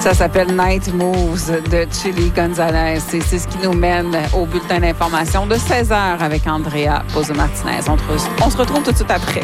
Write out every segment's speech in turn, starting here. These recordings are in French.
Ça s'appelle Night Moves de Chili Gonzalez. Et c'est ce qui nous mène au bulletin d'information de 16h avec Andrea Pozo-Martinez. On se retrouve tout de suite après.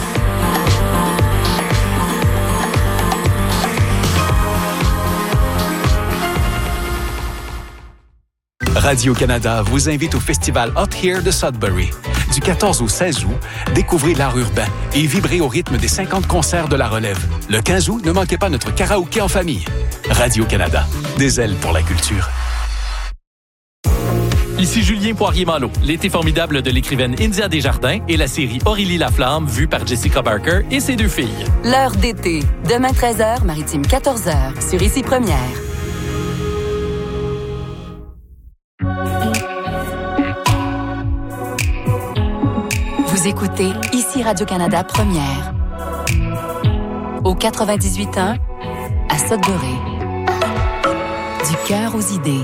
Radio-Canada vous invite au festival Hot Here de Sudbury. Du 14 au 16 août, découvrez l'art urbain et vibrez au rythme des 50 concerts de la relève. Le 15 août, ne manquez pas notre karaoké en famille. Radio-Canada, des ailes pour la culture. Ici Julien Poirier-Malo, l'été formidable de l'écrivaine India Desjardins et la série Aurélie Laflamme, vue par Jessica Barker et ses deux filles. L'heure d'été, demain 13h, Maritime 14h, sur Ici Première. Vous écoutez Ici Radio-Canada Première. Au 98.1, à Sudbury. Du cœur aux idées.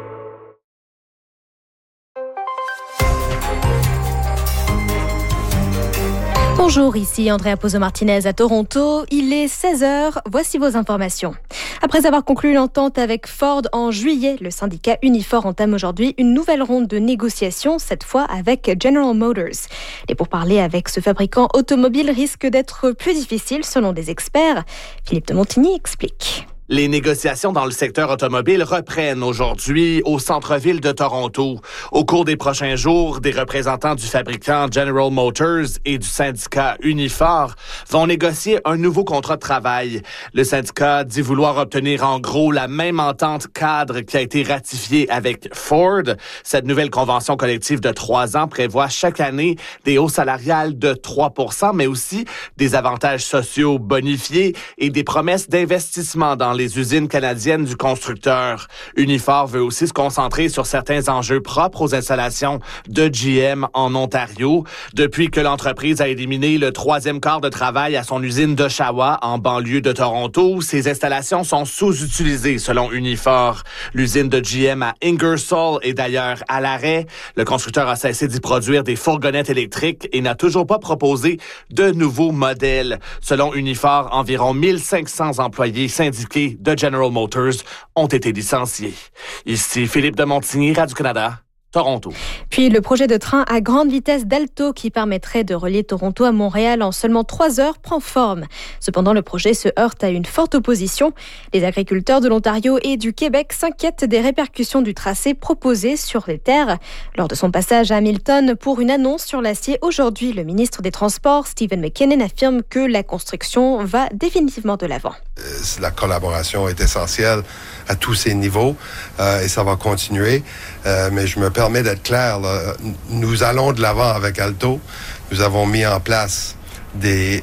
Bonjour, ici Andrea Pozo-Martinez à Toronto. Il est 16h, voici vos informations. Après avoir conclu l'entente avec Ford en juillet, le syndicat Unifor entame aujourd'hui une nouvelle ronde de négociations, cette fois avec General Motors. Les pourparlers avec ce fabricant automobile risquent d'être plus difficiles selon des experts. Philippe de Montigny explique. Les négociations dans le secteur automobile reprennent aujourd'hui au centre-ville de Toronto. Au cours des prochains jours, des représentants du fabricant General Motors et du syndicat Unifor vont négocier un nouveau contrat de travail. Le syndicat dit vouloir obtenir en gros la même entente cadre qui a été ratifiée avec Ford. Cette nouvelle convention collective de 3 ans prévoit chaque année des hausses salariales de 3%, mais aussi des avantages sociaux bonifiés et des promesses d'investissement dans les usines canadiennes du constructeur. Unifor veut aussi se concentrer sur certains enjeux propres aux installations de GM en Ontario. Depuis que l'entreprise a éliminé le 3e quart de travail à son usine d'Oshawa en banlieue de Toronto, ses installations sont sous-utilisées selon Unifor. L'usine de GM à Ingersoll est d'ailleurs à l'arrêt. Le constructeur a cessé d'y produire des fourgonnettes électriques et n'a toujours pas proposé de nouveaux modèles. Selon Unifor, environ 1500 employés syndiqués de General Motors ont été licenciés. Ici Philippe de Montigny, Radio-Canada, Toronto. Puis le projet de train à grande vitesse d'Alto qui permettrait de relier Toronto à Montréal en seulement 3 heures prend forme. Cependant, le projet se heurte à une forte opposition. Les agriculteurs de l'Ontario et du Québec s'inquiètent des répercussions du tracé proposé sur les terres. Lors de son passage à Hamilton pour une annonce sur l'acier aujourd'hui, le ministre des Transports, Stephen McKinnon, affirme que la construction va définitivement de l'avant. La collaboration est essentielle à tous ces niveaux et ça va continuer. Mais je me permets d'être clair, là, nous allons de l'avant avec Alto. Nous avons mis en place des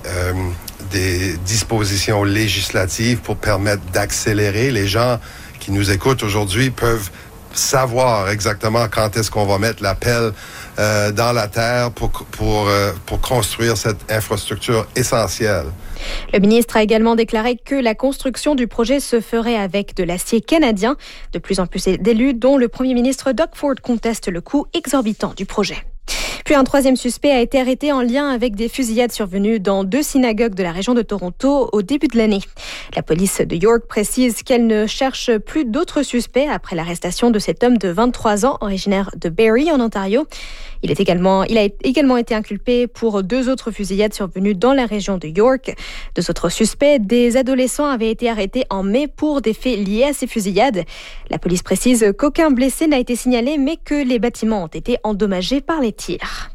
dispositions législatives pour permettre d'accélérer. Les gens qui nous écoutent aujourd'hui peuvent savoir exactement quand est-ce qu'on va mettre la pelle dans la terre pour construire cette infrastructure essentielle. Le ministre a également déclaré que la construction du projet se ferait avec de l'acier canadien. De plus en plus d'élus, dont le premier ministre Doug Ford, contestent le coût exorbitant du projet. Puis un 3e suspect a été arrêté en lien avec des fusillades survenues dans 2 synagogues de la région de Toronto au début de l'année. La police de York précise qu'elle ne cherche plus d'autres suspects après l'arrestation de cet homme de 23 ans, originaire de Barrie en Ontario. Il a également été inculpé pour 2 autres fusillades survenues dans la région de York. 2 autres suspects, des adolescents, avaient été arrêtés en mai pour des faits liés à ces fusillades. La police précise qu'aucun blessé n'a été signalé, mais que les bâtiments ont été endommagés par les tirs.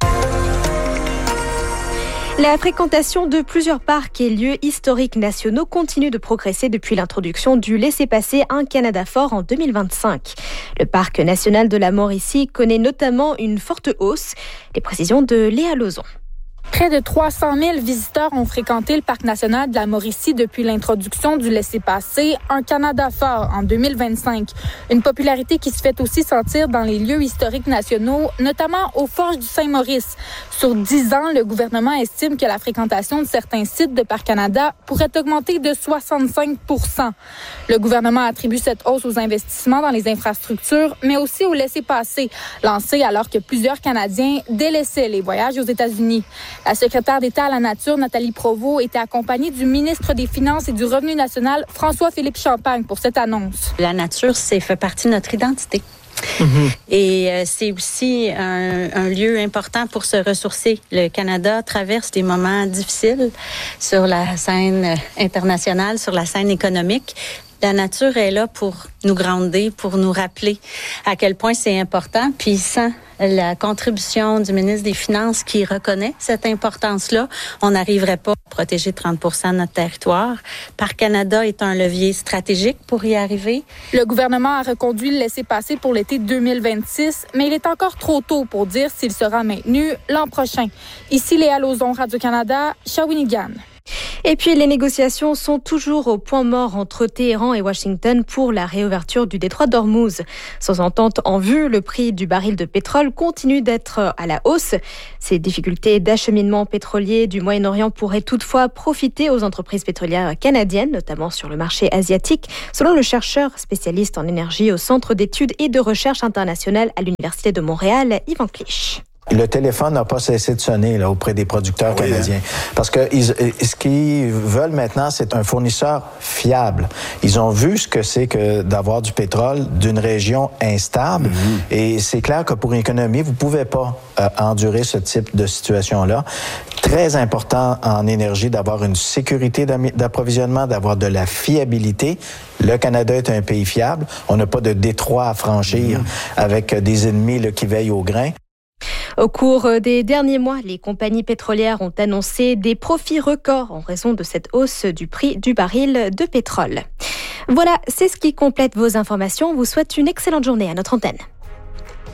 La fréquentation de plusieurs parcs et lieux historiques nationaux continue de progresser depuis l'introduction du laissez-passer Un Canada fort en 2025. Le parc national de la Mauricie connaît notamment une forte hausse. Les précisions de Léa Lauzon. Près de 300 000 visiteurs ont fréquenté le Parc national de la Mauricie depuis l'introduction du laissez-passer Un Canada fort en 2025. Une popularité qui se fait aussi sentir dans les lieux historiques nationaux, notamment aux Forges du Saint-Maurice. Sur 10 ans, le gouvernement estime que la fréquentation de certains sites de Parc Canada pourrait augmenter de 65 %. Le gouvernement attribue cette hausse aux investissements dans les infrastructures, mais aussi au laissez-passer, lancé alors que plusieurs Canadiens délaissaient les voyages aux États-Unis. La secrétaire d'État à la Nature, Nathalie Provost, était accompagnée du ministre des Finances et du Revenu national, François-Philippe Champagne, pour cette annonce. La nature, fait partie de notre identité. Et c'est aussi un lieu important pour se ressourcer. Le Canada traverse des moments difficiles sur la scène internationale, sur la scène économique. La nature est là pour nous grandir, pour nous rappeler à quel point c'est important. Puis sans la contribution du ministre des Finances qui reconnaît cette importance-là, on n'arriverait pas à protéger 30% de notre territoire. Parc Canada est un levier stratégique pour y arriver. Le gouvernement a reconduit le laissez-passer pour l'été 2026, mais il est encore trop tôt pour dire s'il sera maintenu l'an prochain. Ici, Léa Lauzon, Radio-Canada, Shawinigan. Et puis, les négociations sont toujours au point mort entre Téhéran et Washington pour la réouverture du détroit d'Ormuz. Sans entente en vue, le prix du baril de pétrole continue d'être à la hausse. Ces difficultés d'acheminement pétrolier du Moyen-Orient pourraient toutefois profiter aux entreprises pétrolières canadiennes, notamment sur le marché asiatique, selon le chercheur spécialiste en énergie au Centre d'études et de recherche internationale à l'Université de Montréal, Yvan Clich. Le téléphone n'a pas cessé de sonner là, auprès des producteurs canadiens. Parce que ce qu'ils veulent maintenant, c'est un fournisseur fiable. Ils ont vu ce que c'est que d'avoir du pétrole d'une région instable. Et c'est clair que pour une économie, vous ne pouvez pas endurer ce type de situation-là. Très important en énergie d'avoir une sécurité d'approvisionnement, d'avoir de la fiabilité. Le Canada est un pays fiable. On n'a pas de détroit à franchir avec des ennemis là, qui veillent au grain. Au cours des derniers mois, les compagnies pétrolières ont annoncé des profits records en raison de cette hausse du prix du baril de pétrole. Voilà, c'est ce qui complète vos informations. On vous souhaite une excellente journée à notre antenne.